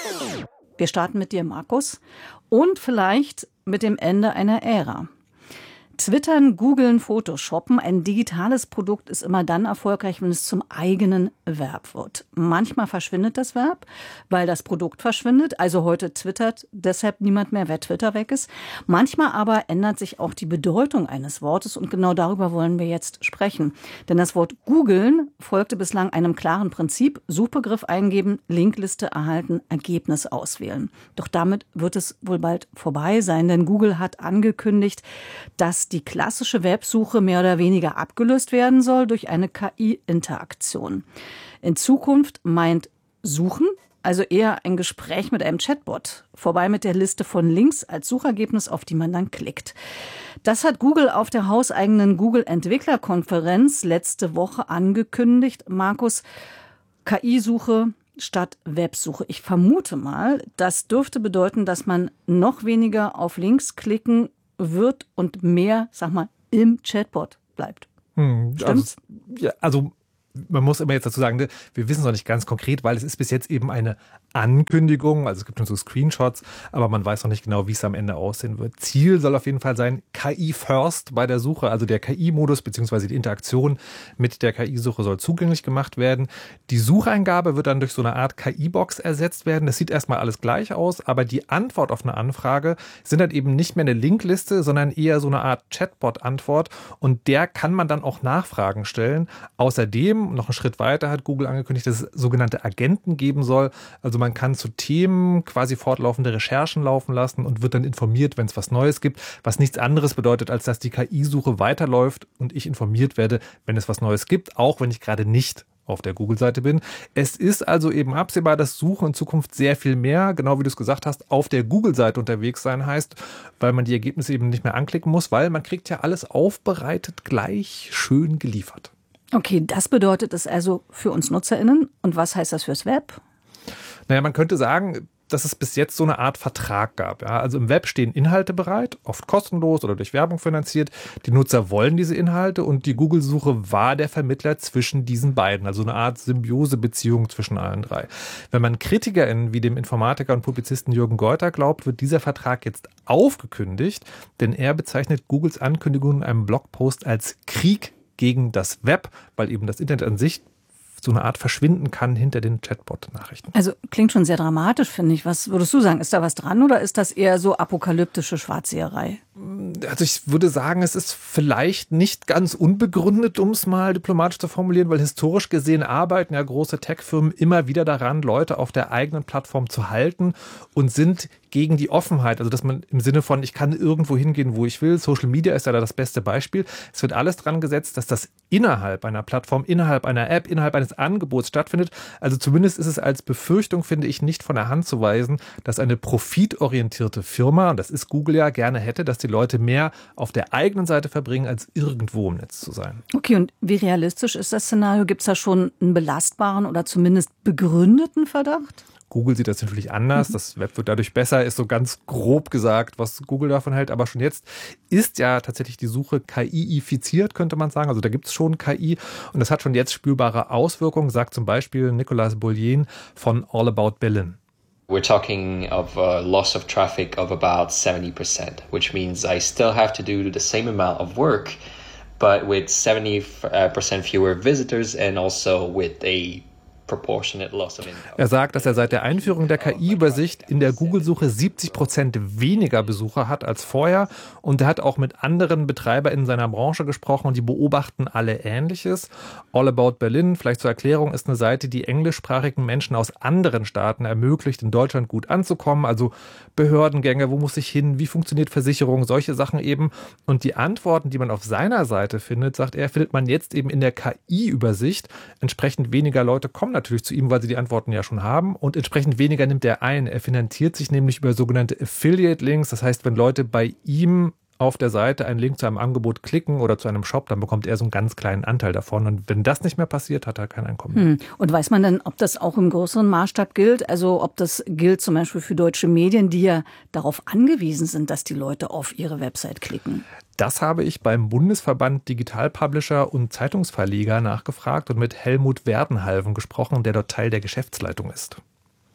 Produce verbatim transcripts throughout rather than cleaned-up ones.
Wir starten mit dir, Markus, und vielleicht mit dem Ende einer Ära. Twittern, googeln, photoshoppen. Ein digitales Produkt ist immer dann erfolgreich, wenn es zum eigenen Verb wird. Manchmal verschwindet das Verb, weil das Produkt verschwindet. Also heute twittert deshalb niemand mehr, wer Twitter weg ist. Manchmal aber ändert sich auch die Bedeutung eines Wortes und genau darüber wollen wir jetzt sprechen. Denn das Wort googeln folgte bislang einem klaren Prinzip. Suchbegriff eingeben, Linkliste erhalten, Ergebnis auswählen. Doch damit wird es wohl bald vorbei sein, denn Google hat angekündigt, dass die klassische Websuche mehr oder weniger abgelöst werden soll durch eine K I-Interaktion. In Zukunft meint Suchen also eher ein Gespräch mit einem Chatbot, vorbei mit der Liste von Links als Suchergebnis, auf die man dann klickt. Das hat Google auf der hauseigenen Google-Entwicklerkonferenz letzte Woche angekündigt. Markus, K I-Suche statt Websuche. Ich vermute mal, das dürfte bedeuten, dass man noch weniger auf Links klicken wird und mehr, sag mal, im Chatbot bleibt. Hm, Stimmt's? Also, ja, also man muss immer jetzt dazu sagen, wir wissen es noch nicht ganz konkret, weil es ist bis jetzt eben eine Ankündigung, also es gibt nur so Screenshots, aber man weiß noch nicht genau, wie es am Ende aussehen wird. Ziel soll auf jeden Fall sein, K I First bei der Suche, also der K I-Modus bzw. die Interaktion mit der K I-Suche soll zugänglich gemacht werden. Die Sucheingabe wird dann durch so eine Art K I-Box ersetzt werden. Das sieht erstmal alles gleich aus, aber die Antwort auf eine Anfrage sind dann eben nicht mehr eine Linkliste, sondern eher so eine Art Chatbot-Antwort und der kann man dann auch Nachfragen stellen. Außerdem, noch einen Schritt weiter, hat Google angekündigt, dass es sogenannte Agenten geben soll. Also man kann zu Themen quasi fortlaufende Recherchen laufen lassen und wird dann informiert, wenn es was Neues gibt, was nichts anderes bedeutet, als dass die K I-Suche weiterläuft und ich informiert werde, wenn es was Neues gibt, auch wenn ich gerade nicht auf der Google-Seite bin. Es ist also eben absehbar, dass Suche in Zukunft sehr viel mehr, genau wie du es gesagt hast, auf der Google-Seite unterwegs sein heißt, weil man die Ergebnisse eben nicht mehr anklicken muss, weil man kriegt ja alles aufbereitet gleich schön geliefert. Okay, das bedeutet es also für uns NutzerInnen. Und was heißt das fürs Web? Naja, man könnte sagen, dass es bis jetzt so eine Art Vertrag gab. Ja, also im Web stehen Inhalte bereit, oft kostenlos oder durch Werbung finanziert. Die Nutzer wollen diese Inhalte und die Google-Suche war der Vermittler zwischen diesen beiden. Also eine Art Symbiose-Beziehung zwischen allen drei. Wenn man KritikerInnen wie dem Informatiker und Publizisten Jürgen Geuter glaubt, wird dieser Vertrag jetzt aufgekündigt, denn er bezeichnet Googles Ankündigung in einem Blogpost als Krieg gegen das Web, weil eben das Internet an sich so eine Art verschwinden kann hinter den Chatbot-Nachrichten. Also klingt schon sehr dramatisch, finde ich. Was würdest du sagen? Ist da was dran oder ist das eher so apokalyptische Schwarzseherei? Also ich würde sagen, es ist vielleicht nicht ganz unbegründet, um es mal diplomatisch zu formulieren, weil historisch gesehen arbeiten ja große Tech-Firmen immer wieder daran, Leute auf der eigenen Plattform zu halten und sind gegen die Offenheit, also dass man im Sinne von, ich kann irgendwo hingehen, wo ich will. Social Media ist ja da das beste Beispiel. Es wird alles dran gesetzt, dass das innerhalb einer Plattform, innerhalb einer App, innerhalb eines Angebots stattfindet. Also zumindest ist es als Befürchtung, finde ich, nicht von der Hand zu weisen, dass eine profitorientierte Firma, und das ist Google ja, gerne hätte, dass die Leute mehr auf der eigenen Seite verbringen, als irgendwo im Netz zu sein. Okay, und wie realistisch ist das Szenario? Gibt es da schon einen belastbaren oder zumindest begründeten Verdacht? Google sieht das natürlich anders. Das Web wird dadurch besser, ist so ganz grob gesagt, was Google davon hält. Aber schon jetzt ist ja tatsächlich die Suche K I-ifiziert, könnte man sagen. Also da gibt es schon K I und das hat schon jetzt spürbare Auswirkungen, sagt zum Beispiel Nicolas Bollien von All About Berlin. We're talking of a loss of traffic of about seventy percent, which means I still have to do the same amount of work, but with seventy percent fewer visitors and also with a Er sagt, dass er seit der Einführung der K I-Übersicht in der Google-Suche siebzig Prozent weniger Besucher hat als vorher. Und er hat auch mit anderen Betreibern in seiner Branche gesprochen und die beobachten alle Ähnliches. All About Berlin, vielleicht zur Erklärung, ist eine Seite, die englischsprachigen Menschen aus anderen Staaten ermöglicht, in Deutschland gut anzukommen. Also Behördengänge, wo muss ich hin, wie funktioniert Versicherung, solche Sachen eben. Und die Antworten, die man auf seiner Seite findet, sagt er, findet man jetzt eben in der K I-Übersicht. Entsprechend weniger Leute kommen natürlich zu ihm, weil sie die Antworten ja schon haben und entsprechend weniger nimmt er ein. Er finanziert sich nämlich über sogenannte Affiliate-Links. Das heißt, wenn Leute bei ihm auf der Seite einen Link zu einem Angebot klicken oder zu einem Shop, dann bekommt er so einen ganz kleinen Anteil davon. Und wenn das nicht mehr passiert, hat er kein Einkommen mehr. Hm. Und weiß man denn, ob das auch im größeren Maßstab gilt? Also ob das gilt zum Beispiel für deutsche Medien, die ja darauf angewiesen sind, dass die Leute auf ihre Website klicken? Das habe ich beim Bundesverband Digital Publisher und Zeitungsverleger nachgefragt und mit Helmut Werdenhalven gesprochen, der dort Teil der Geschäftsleitung ist.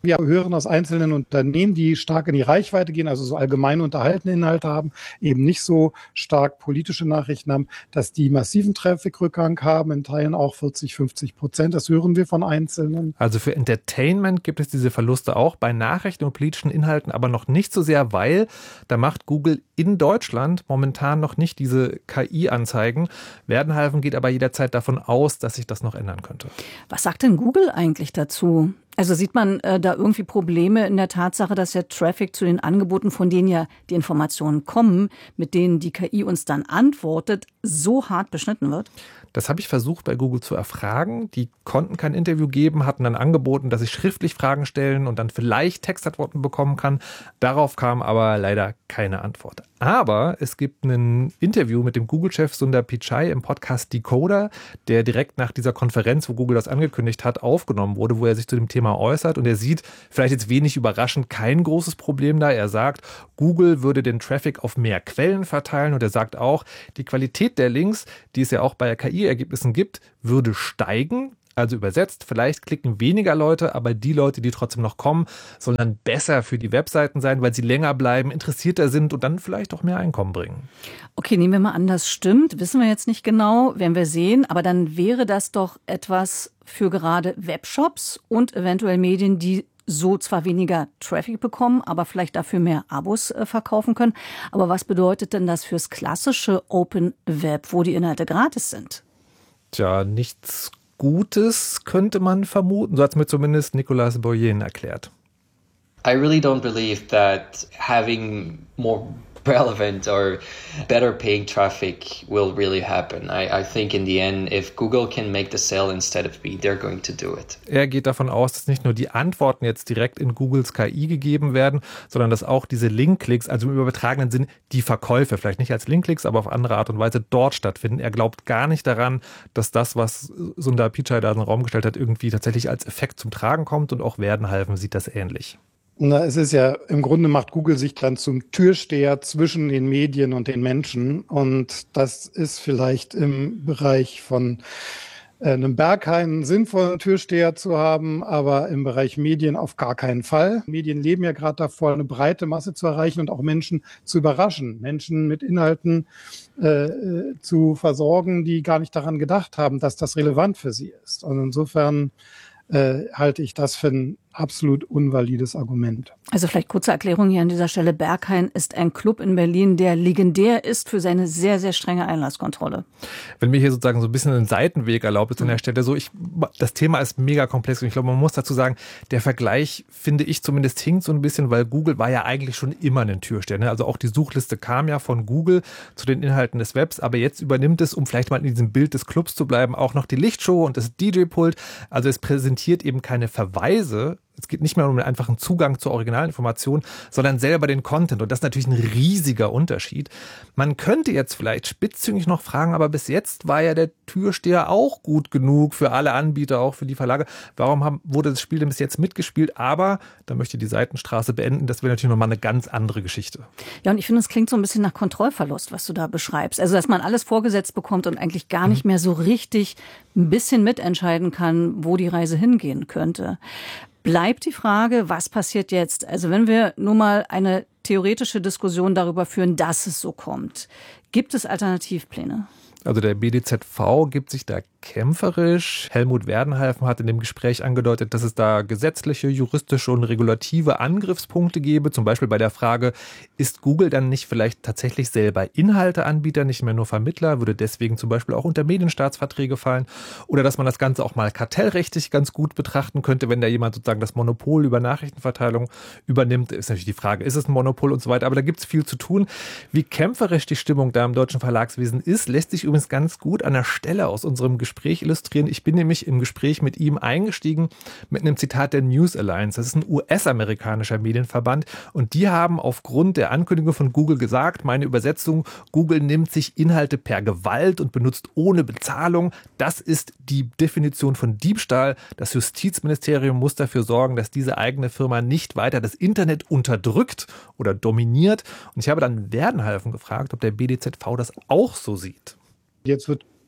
Wir hören aus einzelnen Unternehmen, die stark in die Reichweite gehen, also so allgemein unterhaltene Inhalte haben, eben nicht so stark politische Nachrichten haben, dass die massiven Traffic-Rückgang haben, in Teilen auch vierzig, fünfzig Prozent. Das hören wir von Einzelnen. Also für Entertainment gibt es diese Verluste auch, bei Nachrichten und politischen Inhalten aber noch nicht so sehr, weil da macht Google in Deutschland momentan noch nicht diese K I-Anzeigen. Werdenhalfen geht aber jederzeit davon aus, dass sich das noch ändern könnte. Was sagt denn Google eigentlich dazu? Also sieht man äh, da irgendwie Probleme in der Tatsache, dass der Traffic zu den Angeboten, von denen ja die Informationen kommen, mit denen die K I uns dann antwortet, so hart beschnitten wird? Das habe ich versucht bei Google zu erfragen. Die konnten kein Interview geben, hatten dann angeboten, dass ich schriftlich Fragen stellen und dann vielleicht Textantworten bekommen kann. Darauf kam aber leider keine Antwort. Aber es gibt ein Interview mit dem Google-Chef Sundar Pichai im Podcast Decoder, der direkt nach dieser Konferenz, wo Google das angekündigt hat, aufgenommen wurde, wo er sich zu dem Thema äußert. Und er sieht, vielleicht jetzt wenig überraschend, kein großes Problem da. Er sagt, Google würde den Traffic auf mehr Quellen verteilen. Und er sagt auch, die Qualität der Links, die es ja auch bei K I-Ergebnissen gibt, würde steigen. Also übersetzt, vielleicht klicken weniger Leute, aber die Leute, die trotzdem noch kommen, sollen dann besser für die Webseiten sein, weil sie länger bleiben, interessierter sind und dann vielleicht auch mehr Einkommen bringen. Okay, nehmen wir mal an, das stimmt. Wissen wir jetzt nicht genau, werden wir sehen. Aber dann wäre das doch etwas für gerade Webshops und eventuell Medien, die so zwar weniger Traffic bekommen, aber vielleicht dafür mehr Abos äh, verkaufen können. Aber was bedeutet denn das fürs klassische Open Web, wo die Inhalte gratis sind? Tja, nichts Gutes könnte man vermuten. So hat es mir zumindest Nicolas Boyen erklärt. I really don't believe that having more relevant or better paying traffic will really happen. I, I think in the end, if Google can make the sale instead of me, they're going to do it. Er geht davon aus, dass nicht nur die Antworten jetzt direkt in Googles K I gegeben werden, sondern dass auch diese Linkklicks, also im übertragenen Sinn die Verkäufe, vielleicht nicht als Linkklicks, aber auf andere Art und Weise dort stattfinden. Er glaubt gar nicht daran, dass das, was Sundar Pichai da in den Raum gestellt hat, irgendwie tatsächlich als Effekt zum Tragen kommt, und auch Werdenhalfen sieht das ähnlich. Na, es ist ja, im Grunde macht Google sich dann zum Türsteher zwischen den Medien und den Menschen. Und das ist vielleicht im Bereich von äh, einem Berghain einen sinnvollen Türsteher zu haben, aber im Bereich Medien auf gar keinen Fall. Medien leben ja gerade davor, eine breite Masse zu erreichen und auch Menschen zu überraschen, Menschen mit Inhalten äh, zu versorgen, die gar nicht daran gedacht haben, dass das relevant für sie ist. Und insofern äh, halte ich das für ein absolut unvalides Argument. Also vielleicht kurze Erklärung hier an dieser Stelle. Berghain ist ein Club in Berlin, der legendär ist für seine sehr, sehr strenge Einlasskontrolle. Wenn mir hier sozusagen so ein bisschen ein Seitenweg erlaubt ist an der Stelle, so ich, das Thema ist mega komplex und ich glaube, man muss dazu sagen, der Vergleich, finde ich zumindest, hinkt so ein bisschen, weil Google war ja eigentlich schon immer ein Türsteher. Ne? Also auch die Suchliste kam ja von Google zu den Inhalten des Webs, aber jetzt übernimmt es, um vielleicht mal in diesem Bild des Clubs zu bleiben, auch noch die Lichtshow und das D J-Pult. Also es präsentiert eben keine Verweise. Es geht nicht mehr um einen einfachen Zugang zur Originalinformation, sondern selber den Content. Und das ist natürlich ein riesiger Unterschied. Man könnte jetzt vielleicht spitzzüngig noch fragen, aber bis jetzt war ja der Türsteher auch gut genug für alle Anbieter, auch für die Verlage. Warum haben, wurde das Spiel denn bis jetzt mitgespielt? Aber da möchte die Seitenstraße beenden. Das wäre natürlich nochmal eine ganz andere Geschichte. Ja, und ich finde, es klingt so ein bisschen nach Kontrollverlust, was du da beschreibst. Also, dass man alles vorgesetzt bekommt und eigentlich gar nicht mehr so richtig ein bisschen mitentscheiden kann, wo die Reise hingehen könnte. Bleibt die Frage, was passiert jetzt? Also wenn wir nur mal eine theoretische Diskussion darüber führen, dass es so kommt, gibt es Alternativpläne? Also der B D Z V gibt sich da kämpferisch. Helmut Werdenhalfen hat in dem Gespräch angedeutet, dass es da gesetzliche, juristische und regulative Angriffspunkte gäbe. Zum Beispiel bei der Frage, ist Google dann nicht vielleicht tatsächlich selber Inhalteanbieter, nicht mehr nur Vermittler, würde deswegen zum Beispiel auch unter Medienstaatsverträge fallen. Oder dass man das Ganze auch mal kartellrechtlich ganz gut betrachten könnte, wenn da jemand sozusagen das Monopol über Nachrichtenverteilung übernimmt. Ist natürlich die Frage, ist es ein Monopol und so weiter. Aber da gibt es viel zu tun. Wie kämpferisch die Stimmung da im deutschen Verlagswesen ist, lässt sich übrigens ganz gut an der Stelle aus unserem Gespräch illustrieren. Ich bin nämlich im Gespräch mit ihm eingestiegen mit einem Zitat der News Alliance. Das ist ein U S-amerikanischer Medienverband und die haben aufgrund der Ankündigung von Google gesagt, meine Übersetzung, Google nimmt sich Inhalte per Gewalt und benutzt ohne Bezahlung. Das ist die Definition von Diebstahl. Das Justizministerium muss dafür sorgen, dass diese eigene Firma nicht weiter das Internet unterdrückt oder dominiert. Und ich habe dann Werdenhalfen gefragt, ob der B D Z V das auch so sieht. Jetzt wird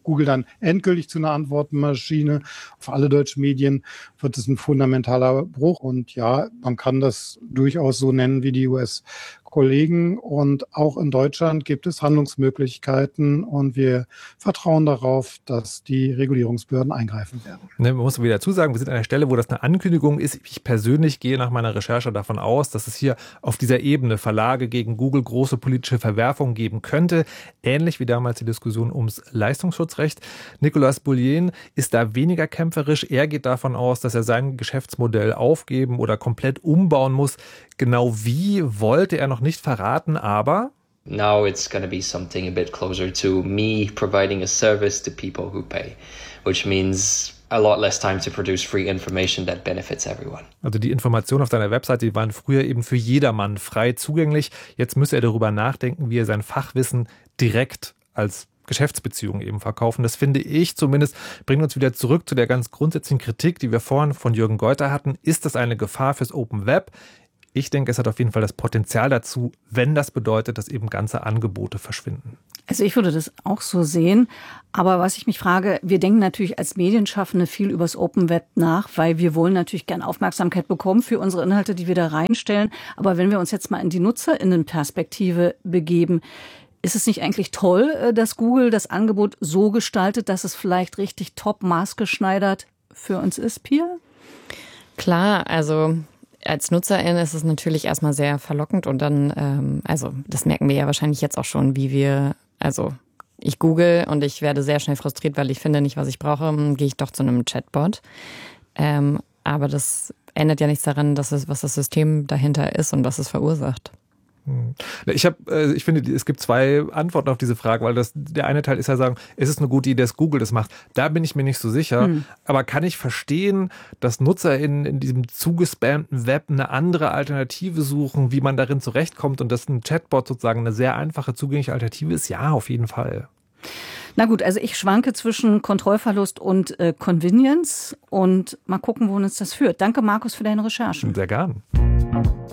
Google dann endgültig zu einer Antwortmaschine. Für alle deutschen Medien wird es ein fundamentaler Bruch. Und ja, man kann das durchaus so nennen wie die U S-Kollegen. Und auch in Deutschland gibt es Handlungsmöglichkeiten. Und wir vertrauen darauf, dass die Regulierungsbehörden eingreifen werden. Ne, man muss wieder dazu sagen, wir sind an der Stelle, wo das eine Ankündigung ist. Ich persönlich gehe nach meiner Recherche davon aus, dass es hier auf dieser Ebene Verlage gegen Google große politische Verwerfungen geben könnte. Ähnlich wie damals die Diskussion ums Leistungsschutzrecht. Nicolas Boullien ist da weniger kämpferisch. Er geht davon aus, dass er sein Geschäftsmodell aufgeben oder komplett umbauen muss. Genau wie wollte er noch nicht verraten, aber now it's going to be something a bit closer to me providing a service to people who pay, which means a lot less time to produce free information that benefits everyone. Also die Informationen auf seiner Webseite, die waren früher eben für jedermann frei zugänglich. Jetzt müsse er darüber nachdenken, wie er sein Fachwissen direkt als Geschäftsbeziehungen eben verkaufen. Das finde ich zumindest, bringt uns wieder zurück zu der ganz grundsätzlichen Kritik, die wir vorhin von Jürgen Geuter hatten. Ist das eine Gefahr fürs Open Web? Ich denke, es hat auf jeden Fall das Potenzial dazu, wenn das bedeutet, dass eben ganze Angebote verschwinden. Also ich würde das auch so sehen. Aber was ich mich frage, wir denken natürlich als Medienschaffende viel über das Open Web nach, weil wir wollen natürlich gern Aufmerksamkeit bekommen für unsere Inhalte, die wir da reinstellen. Aber wenn wir uns jetzt mal in die NutzerInnenperspektive begeben, ist es nicht eigentlich toll, dass Google das Angebot so gestaltet, dass es vielleicht richtig top maßgeschneidert für uns ist, Pia? Klar, also als Nutzerin ist es natürlich erstmal sehr verlockend und dann, ähm, also das merken wir ja wahrscheinlich jetzt auch schon, wie wir, also ich google und ich werde sehr schnell frustriert, weil ich finde nicht, was ich brauche, dann gehe ich doch zu einem Chatbot. Ähm, aber das ändert ja nichts daran, dass es, was das System dahinter ist und was es verursacht. Ich habe, ich finde, es gibt zwei Antworten auf diese Frage, weil das, der eine Teil ist ja sagen, ist es eine gute Idee, dass Google das macht? Da bin ich mir nicht so sicher. Hm. Aber kann ich verstehen, dass Nutzer in, in diesem zugespammten Web eine andere Alternative suchen, wie man darin zurechtkommt und dass ein Chatbot sozusagen eine sehr einfache, zugängliche Alternative ist? Ja, auf jeden Fall. Na gut, also ich schwanke zwischen Kontrollverlust und äh, Convenience und mal gucken, wohin uns das führt. Danke, Markus, für deine Recherchen. Sehr gern.